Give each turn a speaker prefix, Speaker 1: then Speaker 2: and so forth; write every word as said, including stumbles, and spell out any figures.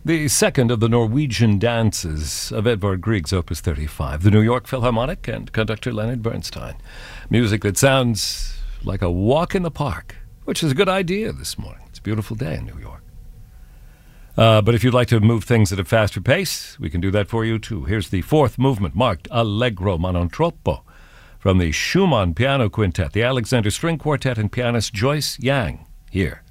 Speaker 1: The second of the Norwegian dances of Edvard Grieg's Opus thirty-five, the New York Philharmonic and conductor Leonard Bernstein. Music that sounds like a walk in the park, which is a good idea this morning. It's a beautiful day in New York. Uh, but if you'd like to move things at a faster pace, we can do that for you too. Here's the fourth movement, marked Allegro ma non troppo, from the Schumann Piano Quintet, the Alexander String Quartet, and pianist Joyce Yang here.